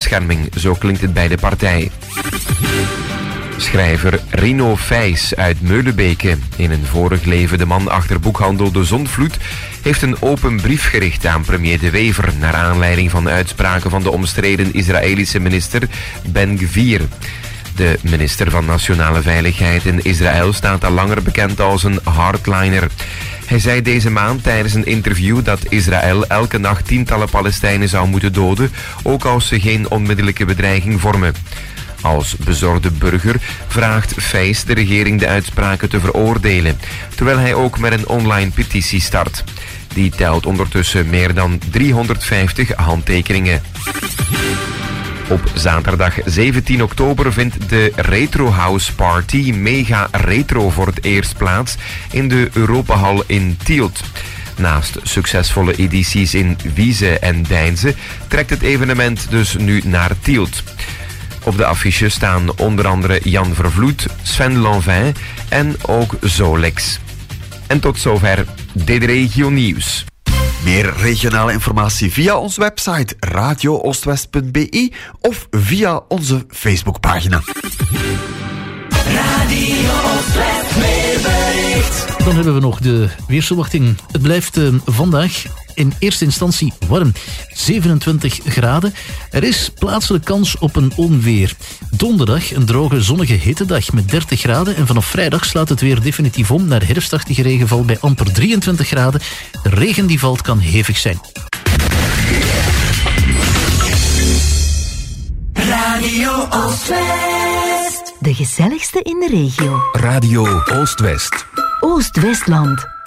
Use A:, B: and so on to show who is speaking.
A: Natuurbescherming, zo klinkt het bij de partij. Schrijver Rino Vijs uit Meulebeke, in een vorig leven de man achter boekhandel De Zondvloed, heeft een open brief gericht aan premier De Wever naar aanleiding van uitspraken van de omstreden Israëlische minister Ben-Gvir. De minister van Nationale Veiligheid in Israël staat al langer bekend als een hardliner. Hij zei deze maand tijdens een interview dat Israël elke nacht tientallen Palestijnen zou moeten doden, ook als ze geen onmiddellijke bedreiging vormen. Als bezorgde burger vraagt Vijs de regering de uitspraken te veroordelen, terwijl hij ook met een online petitie start. Die telt ondertussen meer dan 350 handtekeningen. Op zaterdag 17 oktober vindt de Retro House Party Mega Retro voor het eerst plaats in de Europahal in Tielt. Naast succesvolle edities in Wieze en Deinze trekt het evenement dus nu naar Tielt. Op de affiche staan onder andere Jan Vervloed, Sven Lanvin en ook Zolex. En tot zover dit regio nieuws.
B: Meer regionale informatie via onze website radiooostwest.be of via onze Facebookpagina.
C: Radio Oostwest weerbericht.
D: Dan hebben we nog de weersverwachting. Het blijft vandaag in eerste instantie warm. 27 graden. Er is plaatselijk kans op een onweer. Donderdag een droge zonnige hittedag met 30 graden. En vanaf vrijdag slaat het weer definitief om naar herfstachtige regenval bij amper 23 graden. De regen die valt kan hevig zijn.
C: Radio Oostwest.
E: De gezelligste in de regio.
F: Radio Oost-West.
E: Oost-Westland.